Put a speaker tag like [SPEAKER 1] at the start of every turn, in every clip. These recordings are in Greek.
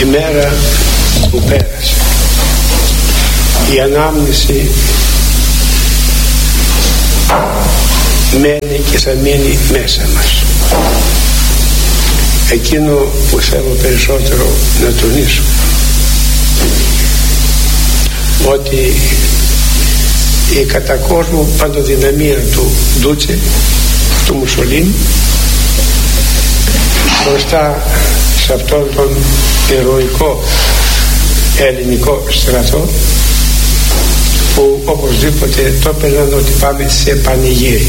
[SPEAKER 1] η μέρα που πέρασε, η ανάμνηση μένει και θα μείνει μέσα μας. Εκείνο που θέλω περισσότερο να τονίσω, ότι η κατά κόσμο παντοδυναμία του Ντούτσε, του Μουσολίνη, μπροστά σε αυτόν τον ηρωικό ελληνικό στρατό, που οπωσδήποτε το έπαιρναν ότι πάμε σε πανηγύρι,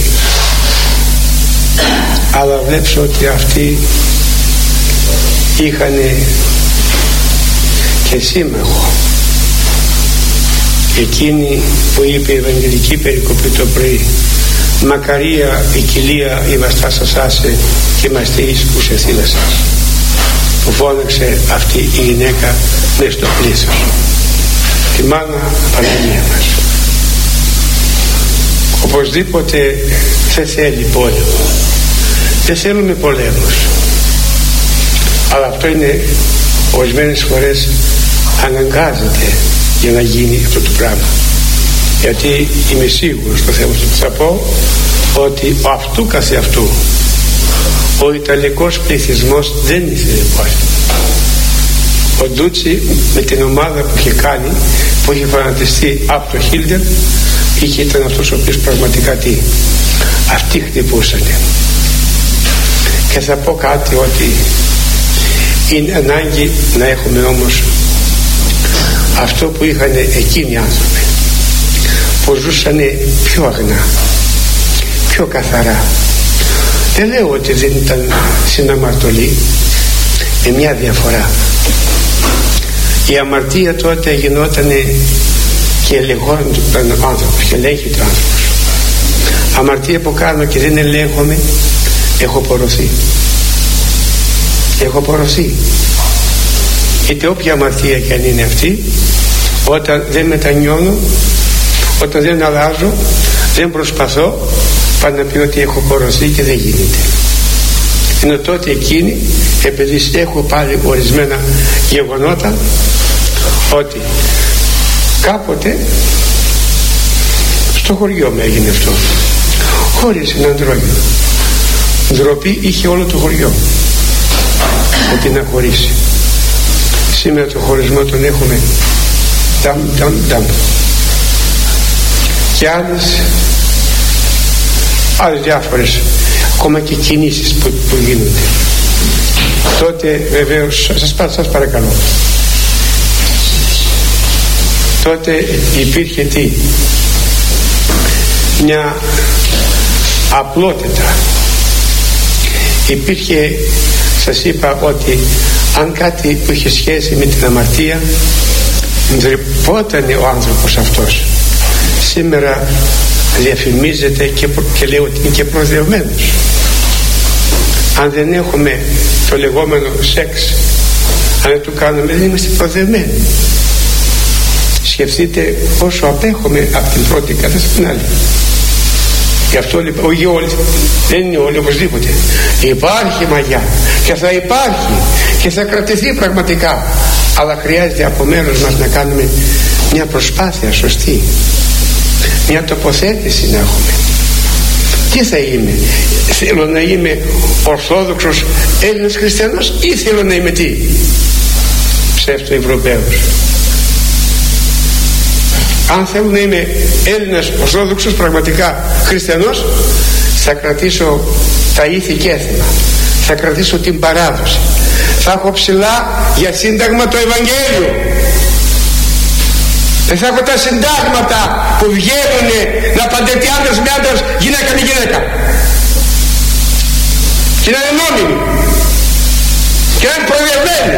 [SPEAKER 1] αλλά βλέπω ότι αυτοί είχαν και σύμμαχο, εκείνη που είπε η Ευαγγελική περικοπή το πρωί, μακαρία η κοιλία η βαστάσας άσε και μαστείς ους εθήλασας, που φώναξε αυτή η γυναίκα μες στο πλήθος, τη μάνα Παναγία μας. Οπωσδήποτε δεν θέλει πόλεμο, δεν θέλουμε πολέμους, αλλά αυτό είναι ορισμένες φορές αναγκάζεται για να γίνει αυτό το πράγμα, γιατί είμαι σίγουρος στο θέμα που θα πω ότι αυτού καθεαυτού ο Ιταλικός πληθυσμός δεν ήθελε πόλεμο. Ο Ντούτσι με την ομάδα που είχε κάνει, που είχε φανατιστεί από το Χίλτερ, ήταν αυτός ο οποίος πραγματικά αυτοί χτυπούσανε. Και θα πω κάτι, ότι είναι ανάγκη να έχουμε όμως αυτό που είχαν εκείνοι οι άνθρωποι, που ζούσαν πιο αγνά, πιο καθαρά. Δεν λέω ότι δεν ήταν συναμαρτωλοί, με μια διαφορά. Η αμαρτία τότε γινόταν και ελεγχόταν ο άνθρωπος και ελέγχεται ο άνθρωπος. Αμαρτία που κάνω και δεν ελέγχομαι, έχω πορωθεί. Έχω πορωθεί. Είτε όποια αμαρτία και αν είναι αυτή, όταν δεν μετανιώνω, όταν δεν αλλάζω, δεν προσπαθώ, πάνε να πει ότι έχω πορωθεί και δεν γίνεται. Ενώ τότε εκείνη, επειδή έχω πάλι ορισμένα γεγονότα, ότι κάποτε στο χωριό μου έγινε αυτό, χωρίς έναν τρόγιο. Ντροπή είχε όλο το χωριό ότι να χωρίσει. Σήμερα το χωρισμό τον έχουμε νταμ και άλλες διάφορες ακόμα και κινήσεις που γίνονται. Τότε βεβαίως σας παρακαλώ, τότε υπήρχε μια απλότητα. Υπήρχε, σας είπα ότι αν κάτι που είχε σχέση με την αμαρτία, ντρεπόταν ο άνθρωπος αυτός. Σήμερα διαφημίζεται και λέει ότι είναι και προσδεωμένος. Αν δεν έχουμε το λεγόμενο σεξ, αν δεν το κάνουμε, δεν είμαστε προσδεωμένοι. Σκεφτείτε πόσο απέχουμε από την πρώτη κατάσταση στην άλλη. Γι' αυτό λοιπόν, όχι όλοι, δεν είναι όλοι οπωσδήποτε. Υπάρχει μαγιά και θα υπάρχει και θα κρατηθεί πραγματικά. Αλλά χρειάζεται από μέρος μας να κάνουμε μια προσπάθεια σωστή, μια τοποθέτηση να έχουμε. Τι θα είμαι? Θέλω να είμαι Ορθόδοξος Έλληνας Χριστιανός ή θέλω να είμαι τι? Ψεύτο-Ευρωπαίος. Αν θέλω να είμαι Έλληνας Ορθόδοξος, πραγματικά Χριστιανός, θα κρατήσω τα ήθη και έθιμα, θα κρατήσω την παράδοση, θα έχω ψηλά για σύνταγμα το Ευαγγέλιο. Δεν θα έχω τα συντάγματα που βγαίνουν να παντρευτεί άντρας με άντρας, γυναίκα με γυναίκα, και να είναι νόμιμοι και να είναι προδιαγμένοι.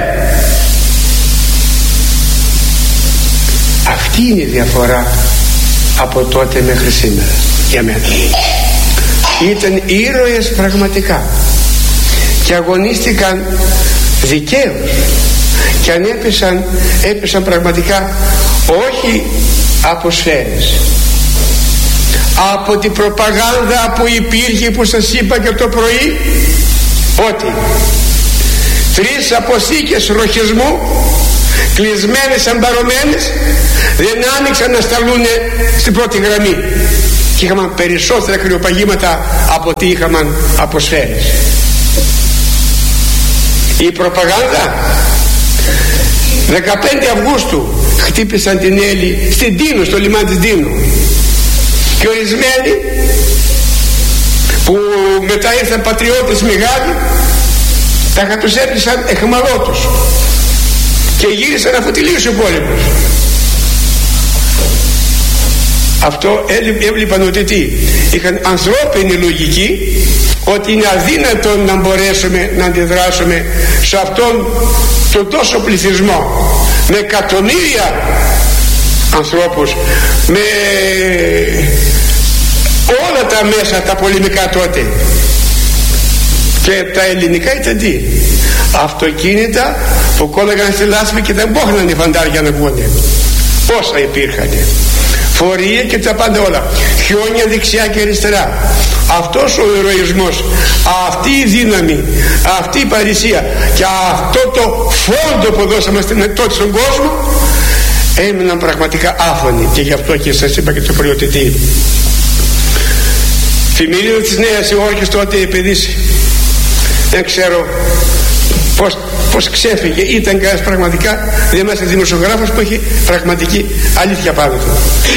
[SPEAKER 1] Αυτή είναι η διαφορά από τότε μέχρι σήμερα για μένα. Ήταν ήρωες πραγματικά και αγωνίστηκαν δικαίως και αν έπεσαν πραγματικά όχι από σφαίρες, από την προπαγάνδα που υπήρχε, που σας είπα και το πρωί, ότι 3 αποθήκες ροχισμού κλεισμένες, αμπαρωμένες, δεν άνοιξαν να σταλούν στην πρώτη γραμμή και είχαμε περισσότερα κρυοπαγήματα από ό,τι είχαμε από σφαίρες. Η προπαγάνδα 15 Αυγούστου χτύπησαν την Έλλη στην Τίνο, στο λιμάνι της Τίνου, και ορισμένοι που μετά ήρθαν πατριώτες μεγάλοι τα τους έπλησαν εχμαλώτους και γύρισαν αφού τελείωσε ο πόλεμος. Αυτό έβλεπαν ότι τι, είχαν ανθρώπινη λογική, ότι είναι αδύνατο να μπορέσουμε να αντιδράσουμε σε αυτόν τον τόσο πληθυσμό με εκατομμύρια ανθρώπους, με όλα τα μέσα τα πολεμικά τότε. Και τα ελληνικά ήταν τι, αυτοκίνητα που κόλλαγαν στη λάσπη και δεν μπόχναν οι φαντάρια να βγουν. Πόσα υπήρχαν, φορεία και τα πάντα όλα, χιόνια δεξιά και αριστερά. Αυτός ο ηρωισμός, αυτή η δύναμη, αυτή η παρησία και αυτό το φόντο που δώσαμε τότε στον κόσμο έμειναν πραγματικά άφωνοι. Και γι' αυτό και σας είπα και το πρωί ότι τι, θυμήλιο της Νέας Υόρκης τότε επαιδίσει, δεν ξέρω πως ξέφυγε, ήταν κανένας πραγματικά δημοσιογράφος που έχει πραγματική αλήθεια πάνω του.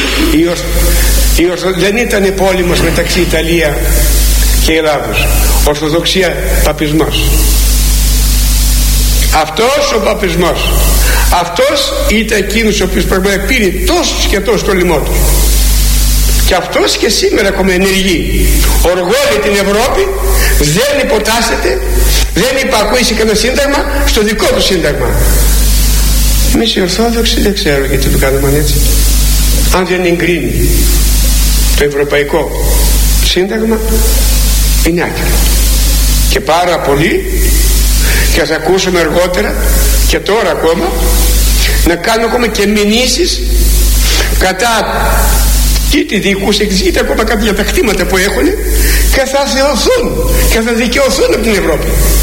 [SPEAKER 1] Δεν ήταν πόλεμος μεταξύ Ιταλία και Ελλάδος, Ορθοδοξία, παπισμός. Αυτός ο παπισμός, αυτός ήταν εκείνος ο οποίος πραγματικά πήρε τόσους και τόσους το λαιμό του, και αυτός και σήμερα ακόμα ενεργεί, οργώνει την Ευρώπη, δεν υποτάσσεται, δεν υπακούει σε κανένα σύνταγμα, στο δικό του σύνταγμα. Εμείς οι Ορθόδοξοι δεν ξέρω γιατί το κάνουμε έτσι. Αν δεν εγκρίνει το Ευρωπαϊκό Σύνταγμα, είναι άκυρο. Και πάρα πολύ, και ας ακούσουμε αργότερα και τώρα ακόμα, να κάνουν ακόμα και μηνύσεις κατά είτε δικούς είτε ακόμα κάποια τα κτήματα που έχουν, και θα θεωθούν και θα δικαιωθούν από την Ευρώπη.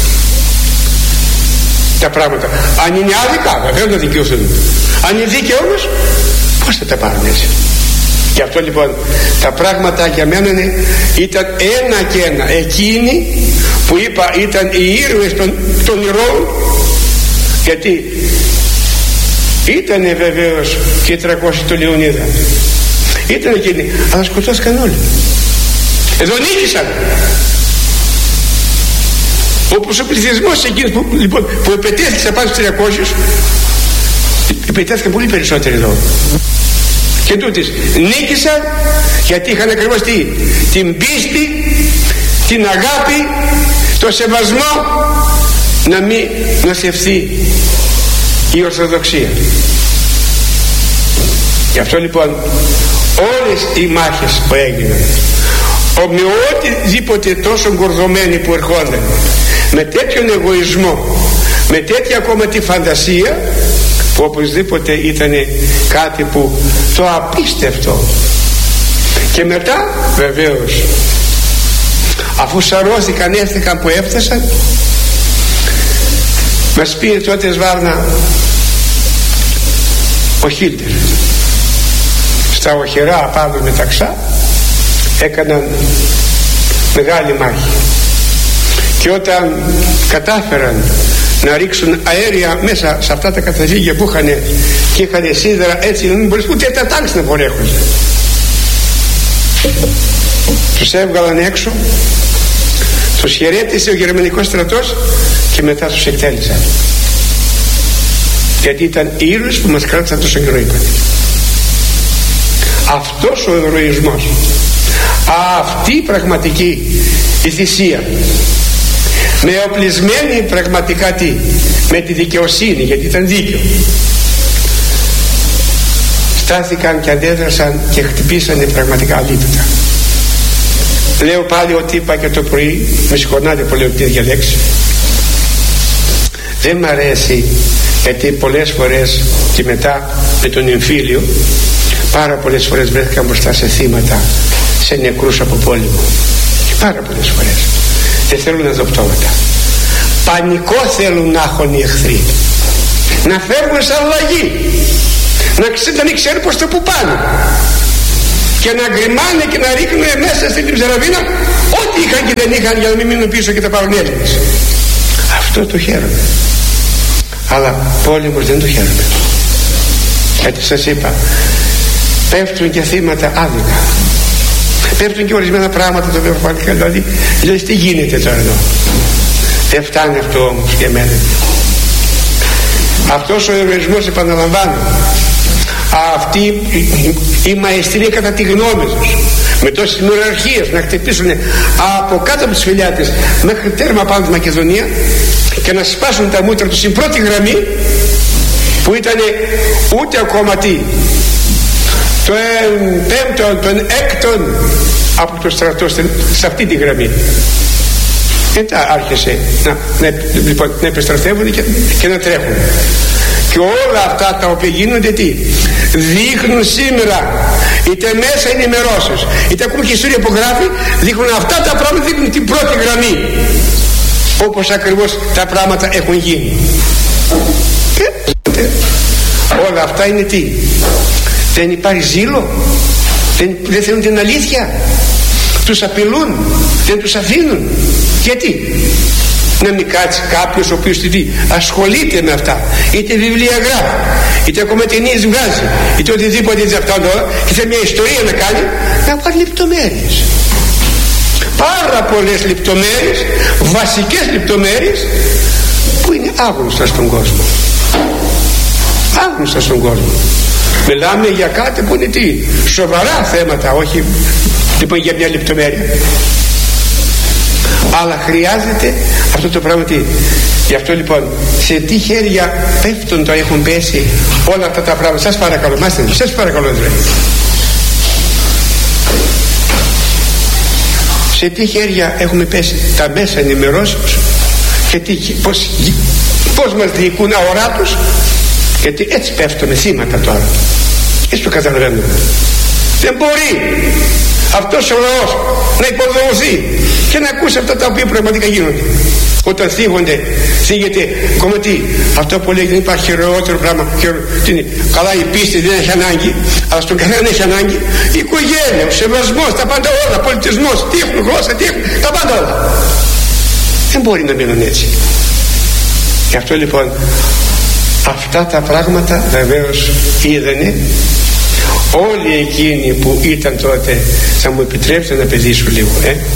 [SPEAKER 1] Τα πράγματα, αν είναι άδικα, βέβαια θα δικαιωθούν. Αν είναι δίκαιο όμως, πώς θα τα πάρουν έτσι? Γι' αυτό λοιπόν τα πράγματα για μένα ήταν ένα και ένα. Εκείνοι που είπα ήταν οι ήρωες των ηρώων, γιατί ήτανε βεβαίως και οι 300 του Λεωνίδα, ήταν εκείνοι, αλλά σκοτώθηκαν όλοι. Εδώ νίκησαν. Όπως ο πληθυσμός εκείνος που επετέθηκαν πάνω στους 300, επετέθηκαν πολύ περισσότεροι εδώ. Και τούτης νίκησαν γιατί είχαν ακριβώς την πίστη, την αγάπη, το σεβασμό να μην νοσευθεί η Ορθοδοξία. Γι' αυτό λοιπόν όλες οι μάχες που έγιναν, με οτιδήποτε τόσο γκορδωμένοι που ερχόνταν, με τέτοιον εγωισμό, με τέτοια ακόμα τη φαντασία, που οπωσδήποτε ήταν κάτι που το απίστευτο. Και μετά βεβαίως, αφού σαρώθηκαν, έφτασαν που έφτασαν, μας πήρε τότε Σβάρνα ο Χίλτερ. Στα οχερά απάνω μεταξά έκαναν μεγάλη μάχη, και όταν κατάφεραν να ρίξουν αέρια μέσα σε αυτά τα καταφύγια που είχαν και είχαν σίδερα, έτσι να μην μπορείς ούτε τα τάγκς να φορέχουν, τους έβγαλαν έξω, τους χαιρέτησε ο γερμανικός στρατός και μετά τους εκτέλεσαν, γιατί ήταν οι ήρωες που μας κράτησαν τόσο καιρό, είπαν. Αυτός ο ηρωισμός, αυτή η πραγματική η θυσία, με οπλισμένη πραγματικά με τη δικαιοσύνη, γιατί ήταν δίκαιο, στάθηκαν και αντέδρασαν και χτυπήσανε πραγματικά αλήτωτα. Λέω πάλι ότι είπα και το πρωί, με συγχωρνάτε που λέω τέτοια λέξη, δεν μ' αρέσει, γιατί πολλές φορές και μετά με τον εμφύλιο πάρα πολλές φορές βρέθηκαν μπροστά σε θύματα, σε νεκρούς από πόλεμο, και πάρα πολλές φορές δεν θέλουν να δω πτώματα. Πανικό θέλουν να έχουν οι εχθροί, να φεύγουν σαν αλλαγή, να μην ξέρουν πως το που πάνε και να γκριμάνε και να ρίχνουν μέσα στην ψαραβίνα ό,τι είχαν και δεν είχαν, για να μην μείνουν πίσω και τα πάρουν Έλληνες. Αυτό το χαίρομαι, αλλά πόλεμος δεν το χαίρομαι. Γιατί σας είπα, πέφτουν και θύματα άδικα, πέφτουν και ορισμένα πράγματα το οποίο δηλαδή λες τι γίνεται τώρα εδώ. Δεν φτάνει αυτό όμως για μένα. Αυτός ο ερωισμός, επαναλαμβάνω, αυτή η μαεστρία κατά τη γνώμη τους, με τόσες μοιραρχίες να χτυπήσουν από κάτω από τις φυλιάτες μέχρι τέρμα πάνω τη Μακεδονία και να σπάσουν τα μούτρα τους στην πρώτη γραμμή, που ήταν ούτε ακόμα τι, το πέμπτο, τον έκτον από το στρατό σε αυτή τη γραμμή. Μετά άρχισε να επιστρατεύουν και να τρέχουν. Και όλα αυτά τα οποία γίνονται τι δείχνουν σήμερα, είτε μέσα ενημερώσεις είτε ακούμε και ιστορία που γράφει, δείχνουν αυτά τα πράγματα, δείχνουν την πρώτη γραμμή όπως ακριβώς τα πράγματα έχουν γίνει. Και όλα αυτά είναι τι, δεν υπάρχει ζήλο, δεν θέλουν την αλήθεια, τους απειλούν, δεν τους αφήνουν. Γιατί να μην κάτσει κάποιος ο οποίος ασχολείται με αυτά, είτε βιβλία γράφει, είτε ακόμα ταινίες βγάζει, είτε οτιδήποτε έτσι αυτά όλα, και θέλει μια ιστορία να κάνει, να πάρει λεπτομέρειες, πάρα πολλές λεπτομέρειες, βασικές λεπτομέρειες που είναι άγνωστα στον κόσμο, άγνωστα στον κόσμο. Μιλάμε για κάτι που είναι τι, σοβαρά θέματα, όχι λοιπόν για μια λεπτομέρεια. Αλλά χρειάζεται αυτό το πράγμα. Γι' αυτό λοιπόν, σε τι χέρια πέφτουν, το έχουν πέσει όλα αυτά τα πράγματα. Σας παρακαλώ, σας παρακαλώ δηλαδή. Σε τι χέρια έχουμε πέσει τα μέσα ενημερώσεως και πώς μας διοικούν αοράτους, γιατί έτσι πέφτουμε θύματα τώρα. Έτσι το καταλαβαίνουμε. Δεν μπορεί αυτός ο λαός να υποδοθεί και να ακούσει αυτά τα οποία πραγματικά γίνονται. Όταν θίγεται κομματί, αυτό που λέει δεν υπάρχει χειρότερο πράγμα. Καλά, η πίστη δεν έχει ανάγκη, αλλά στον καθένα έχει ανάγκη η οικογένεια, ο σεβασμός, τα πάντα όλα, πολιτισμός, τι έχουν, γλώσσα, τι έχουν, τα πάντα όλα. Δεν μπορεί να μείνουν έτσι. Γι' αυτό λοιπόν αυτά τα πράγματα βεβαίως είδανε όλοι εκείνοι που ήταν τότε. Θα μου επιτρέψετε να παιδίσω λίγο,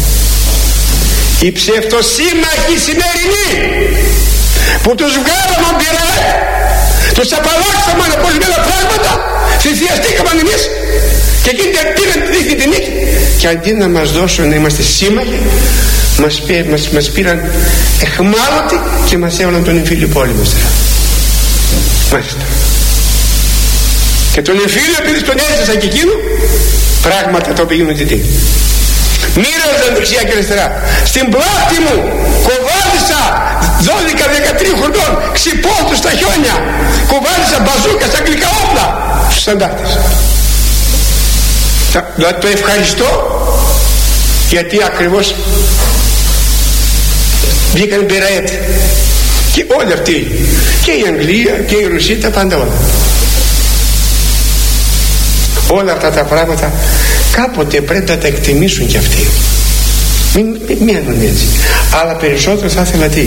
[SPEAKER 1] οι ψευτοσύμμαχοι σημερινοί που τους βγάλαμε πειρά, τους απαλλάξαμε από ορισμένα πράγματα, θυσιαστήκαμε εμείς και εκείνοι πήραν την νίκη, και αντί να μας δώσουν να είμαστε σύμμαχοι, μας πήραν εχμάλωτοι και μας έβαλαν τον εμφύλιο πόλεμο. Μάλιστα. Και τον εμφύλιο, επειδή τον έζησα και εκείνο, πράγματα τα οποία γίνονται τι, μοίραζαν δεξιά και αριστερά. Στην πλάτη μου κοβάδισα 12-13 χρονών ξυπόλτους στα χιόνια, κοβάδισα μπαζούκα στα αγγλικά όπλα στους αντάρτες. Δηλαδή το ευχαριστώ, γιατί ακριβώς βγήκαν πειραέτη και όλοι αυτοί, και η Αγγλία και η Ρωσία, τα πάντα όλα. Όλα αυτά τα πράγματα κάποτε πρέπει να τα εκτιμήσουν κι αυτοί. Μην μένουν έτσι. Αλλά περισσότερο θα ήθελα τι,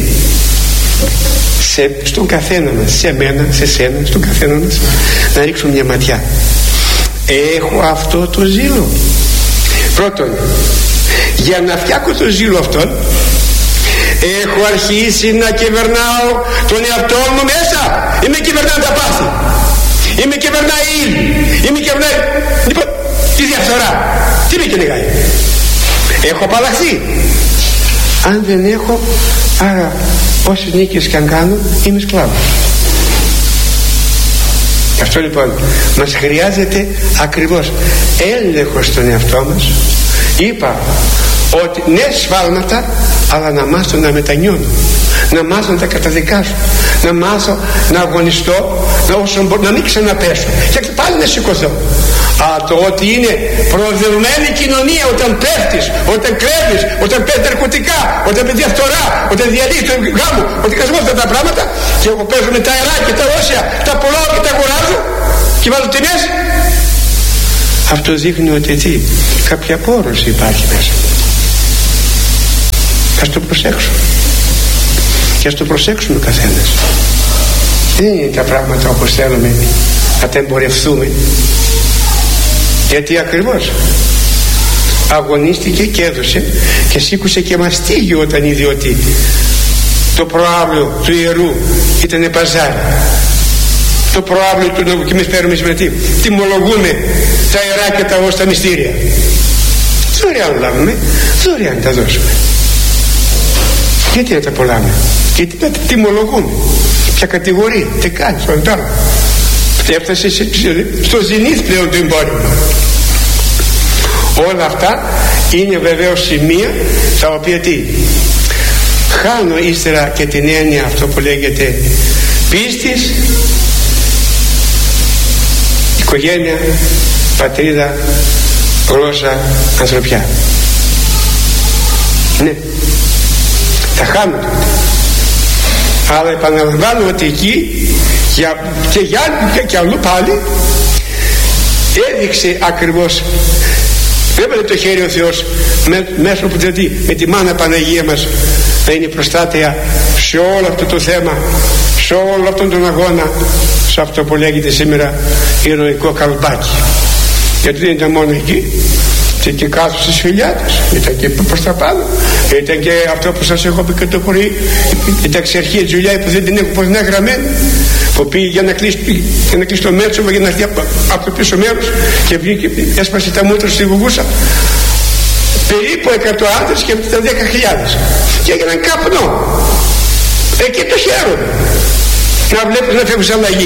[SPEAKER 1] στον καθένα μας, σε μένα, σε σένα, στον καθένα μας, να ρίξουν μια ματιά. Έχω αυτό το ζήλο. Πρώτον, για να φτιάξω το ζήλο αυτόν, έχω αρχίσει να κυβερνάω τον εαυτό μου μέσα. Είμαι κυβερνάω τα πάθη, είμαι κυβερνάει η ύλη, είμαι κυβερνάει λοιπόν τη διαφθορά. Τι με κυνηγάει? Έχω απαλλαχθεί. Αν δεν έχω, άρα όσες νίκες και αν κάνω, είμαι σκλάβος. Γι' αυτό λοιπόν μας χρειάζεται ακριβώς έλεγχος στον εαυτό μας. Είπα ότι ναι, σφάλματα, αλλά να μάθουν να μετανιώνουν, να μάθουν να τα καταδικάσουν, να μάθω να αγωνιστώ, να μην ξαναπέσω και πάλι να σηκωθώ. Αλλά το ότι είναι προοδευμένη κοινωνία όταν πέφτεις, όταν κλέβεις, όταν παίρνεις ναρκωτικά, όταν παίρνεις διαφθορά, όταν διαλύεις τον γάμο, ότι κάνεις όλα αυτά τα πράγματα και εγώ παίζω με τα αεράκια, τα όσια, τα πουλάω και τα αγοράζω και βάζω τιμές, αυτό δείχνει ότι τι, κάποια πόρωση υπάρχει μέσα. Ας το προσέξουμε και ας το προσέξουμε ο καθένας. Δεν είναι τα πράγματα όπως θέλουμε να τα εμπορευθούμε, γιατί ακριβώς αγωνίστηκε και έδωσε και σήκωσε και μαστίγιο όταν είδε ότι το προάβλιο του ιερού ήταν παζάρι, το προάβλιο του νόμου, και εμείς παίρνουμε συμμετή, τιμολογούμε τα ιερά και τα όστα τα μυστήρια, δωρεάν λάβουμε, δωρεάν τα δώσουμε. Γιατί να τα πουλάμε, γιατί να τα τιμολογούμε, ποια κατηγορία, τι κάνεις, τώρα έφτασε στο ζηνίθ πλέον το εμπόριο. Όλα αυτά είναι βεβαίως σημεία τα οποία τι, χάνω ύστερα και την έννοια αυτό που λέγεται πίστης, οικογένεια, πατρίδα, γλώσσα, ανθρωπιά. Ναι, τα χάνω τότε. Αλλά επαναλαμβάνω ότι εκεί και αλλού πάλι έδειξε ακριβώς, έβαλε το χέρι ο Θεός μέσω που δηλαδή με τη Μάνα Παναγία μας να είναι προστάτεια σε όλο αυτό το θέμα, σε όλο αυτόν τον αγώνα, σε αυτό που λέγεται σήμερα ηρωικό καλμπάκι. Γιατί δεν ήταν μόνο εκεί, ήταν και κάτω στις φυλιάτες, ήταν και προς τα πάνω, ήταν και αυτό που σας έχω πει και το πρωί, η ταξιαρχία Τζουλιάη που δεν την έχω πουθενά γραμμένη, που πήγε για να κλείσει το μέτσοβο, για να έρθει από το πίσω μέρος και βγήκε, έσπασε τα μούτρα στη Γουγούσα, περίπου 100 άντρες και τα 10.000 και έγιναν καπνό. Εκεί το χαίρομαι να βλέπεις να φεύγεις αλλαγή.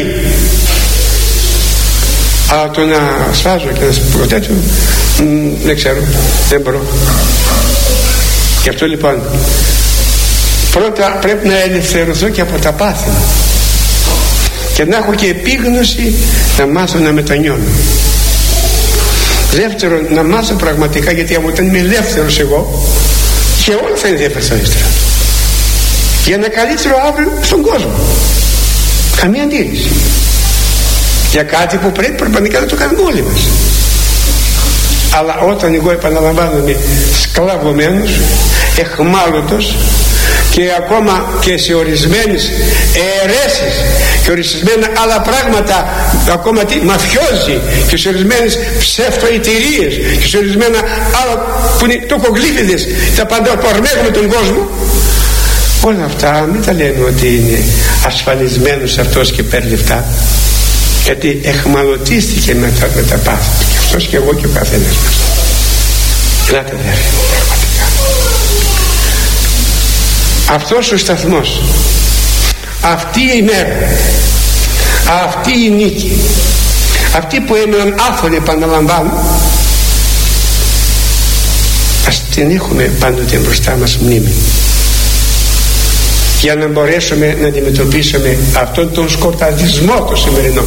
[SPEAKER 1] Αλλά το να σφάζω και να πω τέτοιο, δεν ξέρω, δεν μπορώ. Γι' αυτό λοιπόν πρώτα πρέπει να ελευθερωθώ και από τα πάθη και να έχω και επίγνωση να μάθω να μετανιώνω. Δεύτερον, να μάθω πραγματικά, γιατί αν όταν είμαι ελεύθερος εγώ, και όλα θα ενδιαφερθώ ύστερα για ένα καλύτερο αύριο στον κόσμο. Καμία αντίρρηση για κάτι που πρέπει πραγματικά να το κάνουμε όλοι μας. Αλλά όταν εγώ επαναλαμβάνομαι σκλαβωμένος, εχμάλωτος και ακόμα και σε ορισμένες αιρέσεις και ορισμένα άλλα πράγματα, ακόμα μαφιόζοι, και σε ορισμένες ψευτοητηρίες και σε ορισμένα άλλα που είναι τοκογλύφιδες, τα πάντα που αρμέγουν τον κόσμο, όλα αυτά μην τα λένε ότι είναι ασφαλισμένος αυτός και παίρνει λεφτά, γιατί εχμαλωτίστηκε με τα πάθη του, και αυτός και εγώ και ο καθένας μας. Ελάτε αδέρφοι μου, πραγματικά αυτός ο σταθμός, αυτή η μέρα, αυτή η νίκη, αυτοί που έμειναν άφωνοι, επαναλαμβάνω, ας την έχουμε πάντοτε μπροστά μας μνήμη, για να μπορέσουμε να αντιμετωπίσουμε αυτόν τον σκοταδισμό το σημερινό,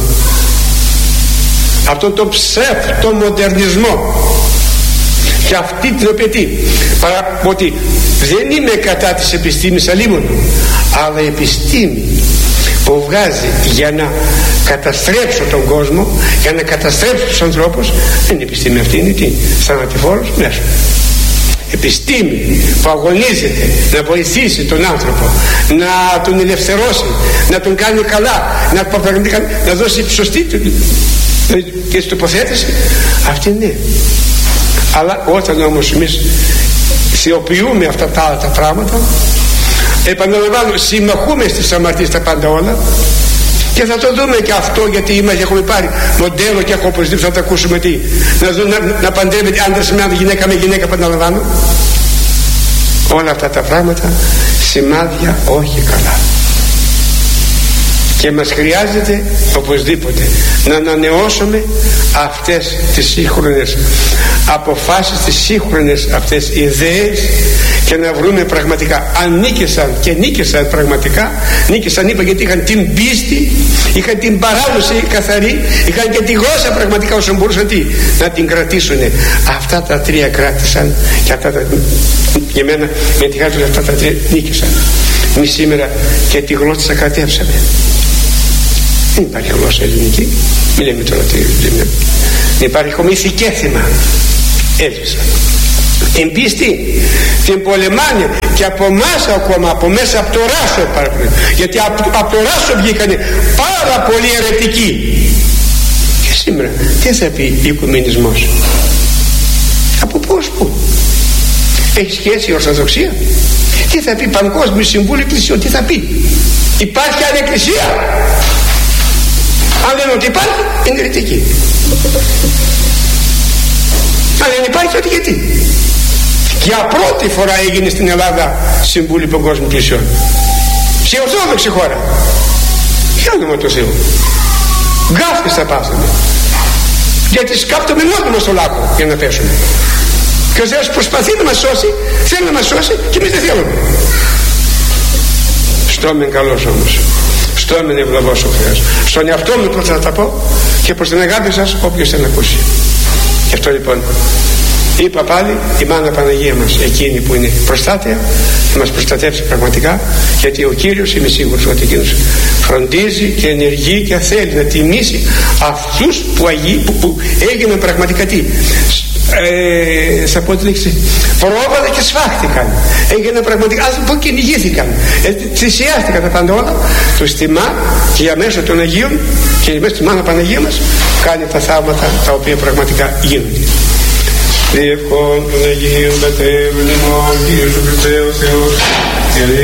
[SPEAKER 1] αυτόν τον ψευτομοντερνισμό, και αυτή την οποία ότι δεν είμαι κατά της επιστήμης αλίμονο, αλλά η επιστήμη που βγάζει για να καταστρέψω τον κόσμο, για να καταστρέψω τους ανθρώπους, δεν είναι επιστήμη αυτή, είναι τι, θανατηφόρος μέσο. Επιστήμη που αγωνίζεται να βοηθήσει τον άνθρωπο, να τον ελευθερώσει, να τον κάνει καλά, να δώσει σωστή και τοποθέτηση, αυτή ναι. Αλλά όταν όμως εμείς σιωπιούμε αυτά τα άλλα τα πράγματα, επαναλαμβάνω, συμμαχούμε στις αμαρτίες τα πάντα όλα, και θα το δούμε και αυτό, γιατί έχουμε πάρει μοντέλο και οπωσδήποτε θα το ακούσουμε τι, να παντρεύεται άντρας με άντρα, γυναίκα με γυναίκα, επαναλαμβάνω, όλα αυτά τα πράγματα σημάδια όχι καλά. Και μας χρειάζεται οπωσδήποτε να ανανεώσουμε αυτές τις σύγχρονες αποφάσεις, τις σύγχρονες αυτές ιδέες και να βρούμε πραγματικά αν νίκησαν, και νίκησαν πραγματικά. Νίκησαν, είπα, γιατί είχαν την πίστη, είχαν την παράδοση καθαρή, είχαν και τη γλώσσα πραγματικά όσο μπορούσαν να την κρατήσουν. Αυτά τα τρία κράτησαν, και αυτά τα, για μένα με τη χάρη τους αυτά τα τρία νίκησαν. Εμείς σήμερα και τη γλώσσα σακρατεύσαμε. Δεν υπάρχει γλώσσα ελληνική, μην λέμε τώρα τι λέμε. Δεν υπάρχει ηθική έθιμα. Έσβησαν. Την πίστη την πολεμάνε, και από εμάς ακόμα, από μέσα από το Ράσο υπάρχουν, γιατί από το Ράσο βγήκανε πάρα πολλοί αιρετικοί. Και σήμερα τι θα πει οικουμενισμός? Από πώς, πού έχει σχέση η Ορθοδοξία? Τι θα πει Παγκόσμιο Συμβούλιο Εκκλησιών? Τι θα πει? Υπάρχει άλλη εκκλησία? Αν λένε ότι υπάρχει, είναι αιρετική. Αν δεν υπάρχει, ότι γιατί? Για πρώτη φορά έγινε στην Ελλάδα Συμβούλιο Παγκόσμιων Εκκλησιών, σε Ορθόδοξη χώρα. Για όνομα του Θεού, γκάφτες θα πάσαμε, γιατί σκάπτουμε μόνο μας στο λάκκο για να πέσουμε. Και ο Θεός προσπαθεί να μας σώσει, θέλει να μας σώσει, και εμείς δεν θέλουμε. Στόμεν καλός όμως, στόμεν ευλαβός ο Θεός. Στον εαυτό μου πρώτα θα τα πω, και προς την αγάπη σας όποιος θέλει να ακούσει. Γι' αυτό λοιπόν είπα πάλι, η Μάνα Παναγία μας, εκείνη που είναι προστάτεια, θα μας προστατεύσει πραγματικά, γιατί ο Κύριος, είμαι σίγουρος ότι εκείνος φροντίζει και ενεργεί και θέλει να τιμήσει αυτούς που έγιναν πραγματικά τι, θα πω τη λέξη, πρόβατα και σφάχτηκαν, έγιναν πραγματικά άνθρωποι που κυνηγήθηκαν, θυσιάστηκαν τα πάντα όλα. Τους τιμά, και για μέσω των Αγίων και μέσα στη Μάνα Παναγία μας κάνει τα θαύματα τα οποία πραγματικά γίνονται. Διευχών των Αγίων Πατέρων ημών, Κύριος ο Χριστός Θεός,